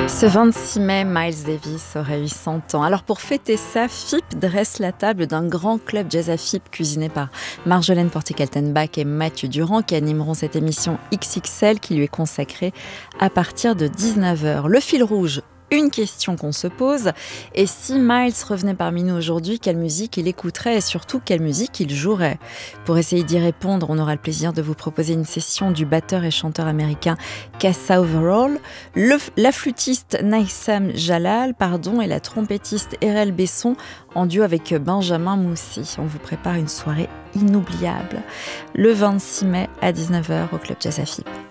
Ce 26 mai, Miles Davis aurait eu 100 ans. Alors pour fêter ça, FIP dresse la table d'un grand club jazz à FIP cuisiné par Marjolaine Porté-Kaltenbach et Mathieu Durand qui animeront cette émission XXL qui lui est consacrée à partir de 19h. Le fil rouge, une question qu'on se pose, et si Miles revenait parmi nous aujourd'hui, quelle musique il écouterait et surtout quelle musique il jouerait? Pour essayer d'y répondre, on aura le plaisir de vous proposer une session du batteur et chanteur américain Cassa Overall, la flûtiste Naïsam Jalal, et la trompettiste Erel Besson en duo avec Benjamin Moussi. On vous prépare une soirée inoubliable le 26 mai à 19h au Club Jazz à FIP.